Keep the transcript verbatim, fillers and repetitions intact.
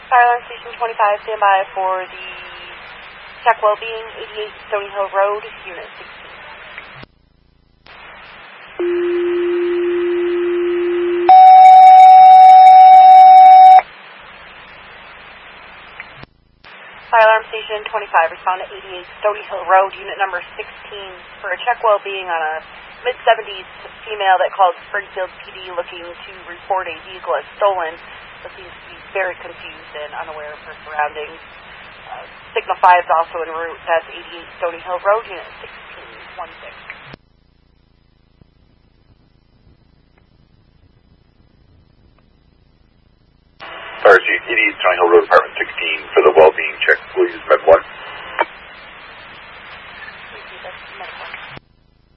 Fire alarm station twenty-five, stand by for the check well-being, eighty-eight Stony Hill Road, unit sixteen. Fire alarm station twenty-five, respond to eighty-eight Stony Hill Road, unit number sixteen, for a check well-being on a mid-seventies female that called Springfield P D looking to report a vehicle as stolen, but seems to be very confused and unaware of her surroundings. Uh, Signal five is also en route. That's eighty-eight Stony Hill Road, unit sixteen one six. Fire Chief, eighty-eight Stony Hill Road, apartment sixteen, for the well-being check. We'll use Med one.